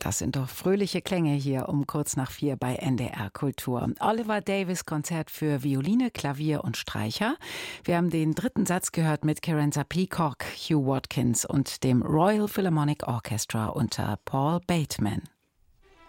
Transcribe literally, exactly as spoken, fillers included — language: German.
Das sind doch fröhliche Klänge hier um kurz nach vier bei N D R Kultur. Oliver Davis Konzert für Violine, Klavier und Streicher. Wir haben den dritten Satz gehört mit Carenza Peacock, Hugh Watkins und dem Royal Philharmonic Orchestra unter Paul Bateman.